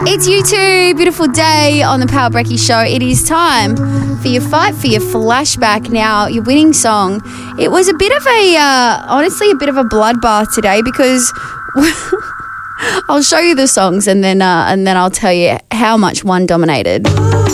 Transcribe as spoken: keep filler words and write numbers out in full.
It's you two. Beautiful day on the Power Brekkie Show. It is time for your fight, for your flashback. Now, your winning song. It was a bit of a, uh, honestly, a bit of a bloodbath today because I'll show you the songs and then uh, and then I'll tell you how much one dominated.